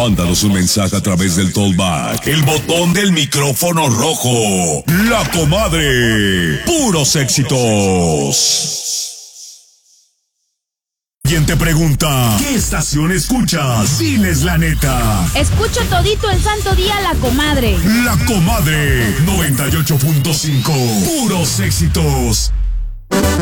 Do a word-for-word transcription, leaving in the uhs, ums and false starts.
Mándanos un mensaje a través del Tollback, el botón del micrófono rojo. La Comadre. Puros éxitos. ¿Quién te pregunta? ¿Qué estación escuchas? Diles la neta. Escucho todito el santo día La Comadre. La Comadre noventa y ocho punto cinco. Puros éxitos.